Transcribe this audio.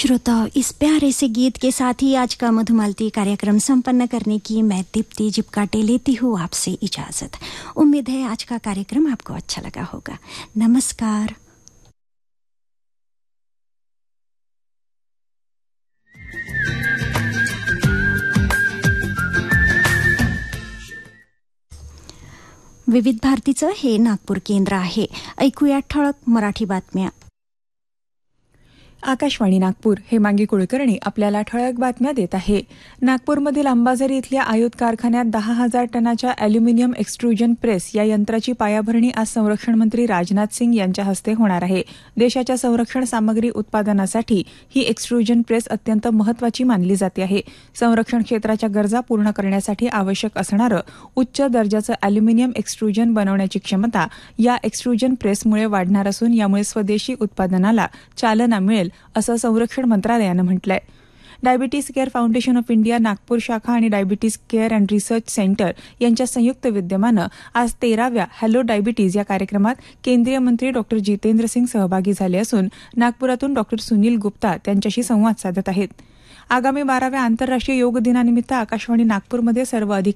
श्रोताओं, इस प्यारे से गीत के साथ ही आज का मधुमालती कार्यक्रम संपन्न करने की मैं दीप्ति जिपकाटे लेती हूँ आपसे इजाजत। उम्मीद है आज का कार्यक्रम आपको अच्छा लगा होगा। नमस्कार। विविध भारतीचं हे नागपूर केंद्र आहे। ऐकूया ठळक मराठी बातम्या। आकाशवाणी नागपूर, हेमांगी कुलकर्णी आपल्याला ठळक बातम्या देत आहे। नागपूरमधील अंबाझरी इथल्या आयुध कारखान्यात 10,000 टनाच्या अॅल्युमिनियम एक्सट्रुजन प्रेस या यंत्राची पायाभरणी आज संरक्षण मंत्री राजनाथ सिंग यांच्या हस्ते होणार आहे। देशाच्या संरक्षण सामग्री उत्पादनासाठी ही एक्सट्रुजन प्रेस अत्यंत महत्त्वाची मानली जाते आहे। संरक्षण क्षेत्राच्या गरजा पूर्ण करण्यासाठी आवश्यक असणारं उच्च दर्जाचं अॅल्युमिनियम एक्सट्रुजन बनवण्याची क्षमता या एक्सट्रुजन प्रेसमुळे वाढणार असून यामुळे स्वदेशी उत्पादनाला चालना मिळेल असं संरक्षण मंत्रालयानं म्हटलंय। Diabetes care foundation of India Nagpur शाखा आणि diabetes care and research centre यांच्या संयुक्त विद्यमानं आज 13व्या हॅलो डायबिटीज या कार्यक्रमात केंद्रीय मंत्री डॉक्टर जितेंद्र सिंग सहभागी झाले असून नागपुरातून डॉक्टर सुनील गुप्ता त्यांच्याशी संवाद साधत आहेत। आगामी 12व्या आंतरराष्ट्रीय योग दिनानिमित्त आकाशवाणी नागपूरमध्ये सर्व